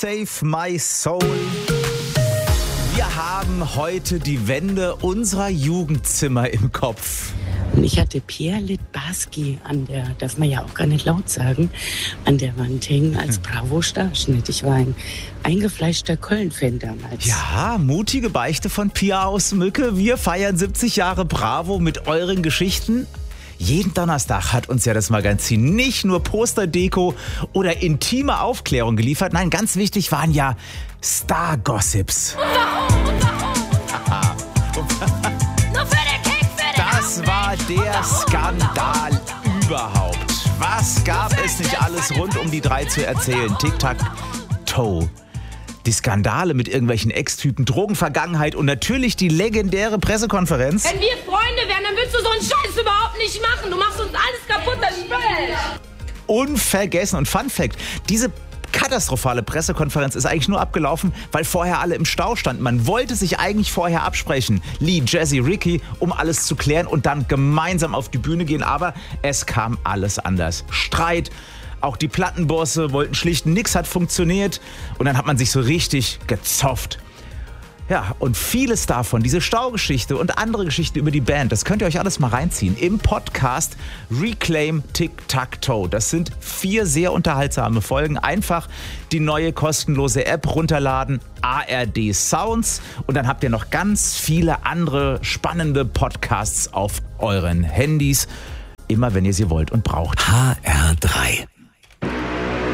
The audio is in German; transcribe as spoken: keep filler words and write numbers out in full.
Save My Soul. Wir haben heute die Wände unserer Jugendzimmer im Kopf. Und ich hatte Pierre Littbarski an der, darf man ja auch gar nicht laut sagen, an der Wand hängen als Bravo-Starschnitt. Ich war ein eingefleischter Köln-Fan damals. Ja, mutige Beichte von Pia aus Mücke. Wir feiern siebzig Jahre Bravo mit euren Geschichten. Jeden Donnerstag hat uns ja das Magazin nicht nur Posterdeko oder intime Aufklärung geliefert. Nein, ganz wichtig waren ja Star-Gossips. Und warum? Und warum? Nur für den Kick, für den Das war der Skandal überhaupt. Was gab es nicht alles rund um die drei zu erzählen? Tic-Tac-Toe. Die Skandale mit irgendwelchen Ex-Typen, Drogenvergangenheit und natürlich die legendäre Pressekonferenz. Wenn wir Freunde wären, dann würdest du so einen Scheiß überhaupt nicht machen. Du machst uns alles kaputt, das Spiel. Unvergessen. Und Fun Fact, diese katastrophale Pressekonferenz ist eigentlich nur abgelaufen, weil vorher alle im Stau standen. Man wollte sich eigentlich vorher absprechen, Lee, Jazzy, Ricky, um alles zu klären und dann gemeinsam auf die Bühne gehen. Aber es kam alles anders. Streit. Auch die Plattenbosse wollten schlichten, nix hat funktioniert. Und dann hat man sich so richtig gezofft. Ja, und vieles davon, diese Staugeschichte und andere Geschichten über die Band, das könnt ihr euch alles mal reinziehen im Podcast Reclaim Tic-Tac-Toe. Das sind vier sehr unterhaltsame Folgen. Einfach die neue kostenlose App runterladen, A R D Sounds. Und dann habt ihr noch ganz viele andere spannende Podcasts auf euren Handys. Immer wenn ihr sie wollt und braucht. H R drei